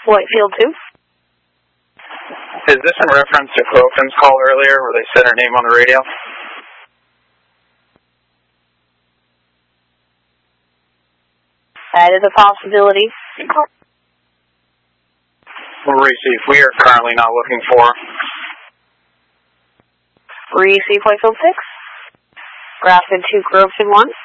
Whitefield 2. Is this in reference to Quilton's call earlier where they said her name on the radio? That is a possibility. Receive. We are currently not looking for. Receive Whitefield 6. Grafton 2, Groveton 1.